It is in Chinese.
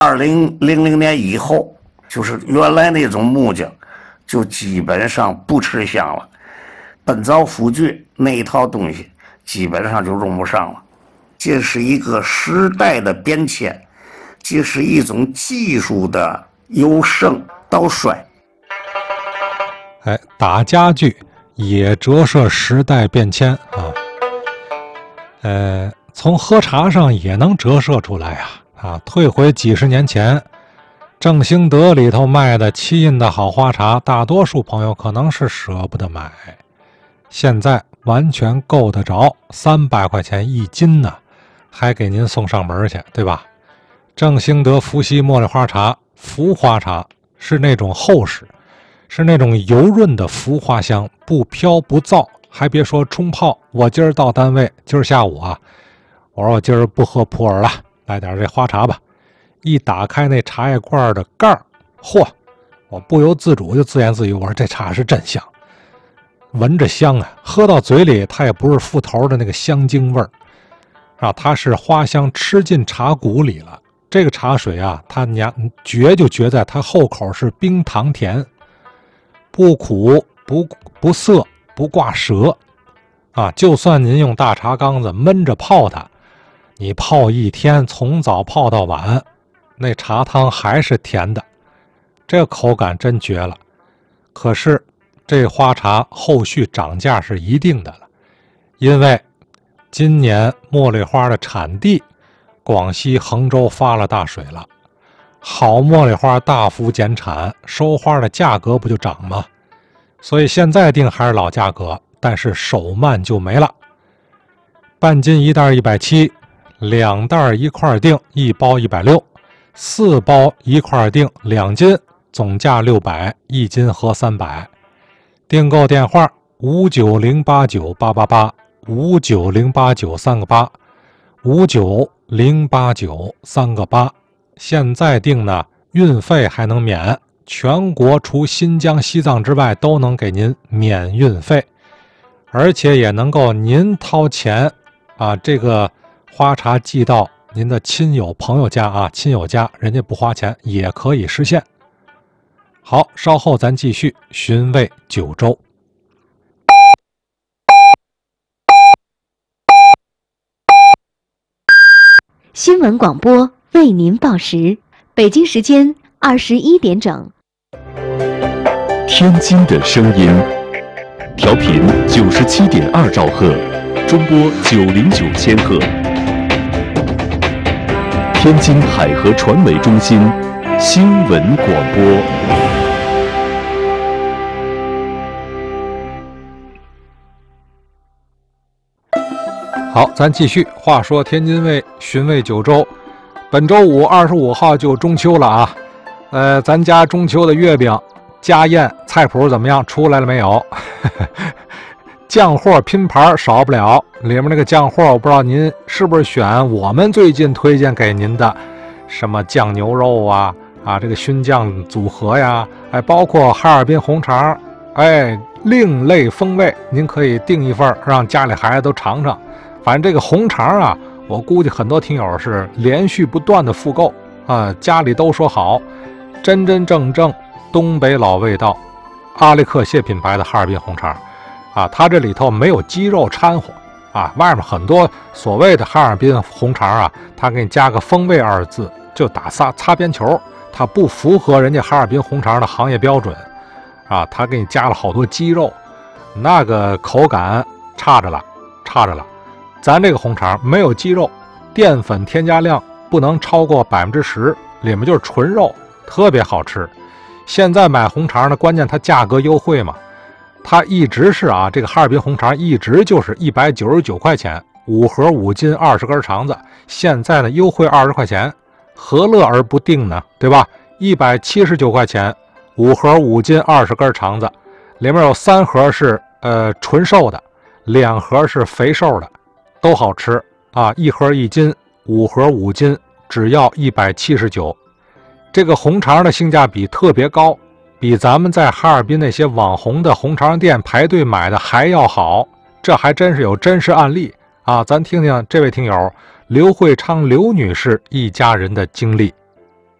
2000年以后，就是原来那种木匠就基本上不吃香了，本草辅具那一套东西基本上就用不上了。这是一个时代的变迁，这是一种技术的由盛到衰。 打家具也折射时代变迁啊。从喝茶上也能折射出来退回几十年前，正兴德里头卖的七印的好花茶，大多数朋友可能是舍不得买，现在完全够得着300块钱一斤呢，还给您送上门去，对吧？正兴德伏羲茉莉花茶，浮花茶是那种厚实，是那种油润的浮花香，不飘不燥，还别说冲泡。我今儿到单位，今儿下午我说我今儿不喝普洱了，来点这花茶吧。一打开那茶叶罐的盖儿，嚯，我不由自主就自言自语，我说这茶是真香，闻着香啊，喝到嘴里它也不是副头的那个香精味儿它是花香吃进茶骨里了。这个茶水它绝就绝在它后口是冰糖甜，不苦不涩不挂舌就算您用大茶缸子闷着泡它，你泡一天，从早泡到晚，那茶汤还是甜的，这个口感真绝了。可是这花茶后续涨价是一定的了，因为今年茉莉花的产地广西衡州发了大水了，好茉莉花大幅减产，收花的价格不就涨吗？所以现在定还是老价格，但是手慢就没了。半斤一袋170，2袋一块定，1包160，4包一块定2斤，总价600，一斤合300。订购电话5908983个8，5908935个8，5908938，现在订呢，运费还能免，全国除新疆西藏之外都能给您免运费，而且也能够您掏钱这个花茶寄到您的亲友朋友家亲友家人家不花钱也可以实现。好，稍后咱继续寻味九州。 新闻广播为您报时，北京时间21点整。 天津的声音，调频97.2兆赫，中波909千赫。天津海河传媒中心新闻广播。 好，咱继续。话说天津卫寻味九州，本周五25号就中秋了咱家中秋的月饼、家宴菜谱怎么样？出来了没有？酱货拼盘少不了，里面那个酱货，我不知道您是不是选我们最近推荐给您的什么酱牛肉这个熏酱组合呀，包括哈尔滨红肠，另类风味，您可以订一份，让家里孩子都尝尝。反正这个红肠我估计很多听友是连续不断的复购家里都说好，真真正正东北老味道，阿力克谢品牌的哈尔滨红肠它这里头没有鸡肉掺和外面很多所谓的哈尔滨红肠它给你加个风味2字就打擦边球，它不符合人家哈尔滨红肠的行业标准它给你加了好多鸡肉，那个口感差着了。咱这个红肠没有鸡肉，淀粉添加量不能超过10%，里面就是纯肉，特别好吃。现在买红肠呢，关键它价格优惠嘛，它一直是这个哈尔滨红肠一直就是199块钱，5盒5斤20根肠子，现在呢优惠20块钱，何乐而不定呢？对吧？179块钱，5盒5斤20根肠子，里面有3盒是纯瘦的，2盒是肥瘦的，都好吃1盒1斤，5盒5斤，只要179。这个红肠的性价比特别高，比咱们在哈尔滨那些网红的红肠店排队买的还要好，这还真是有真实案例咱听听这位听友刘慧昌刘女士一家人的经历。